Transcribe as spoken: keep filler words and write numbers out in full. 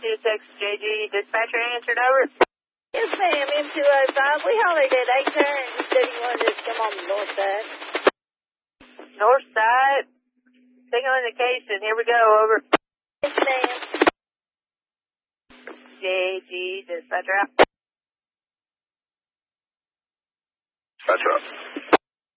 two six J G dispatcher answered over. Yes, ma'am, M two oh five. We hollered at eight there and you said you wanted us to come on the north side. North side? Signal indication. Here we go, over. Yes, ma'am. J G dispatcher out. Dispatcher out.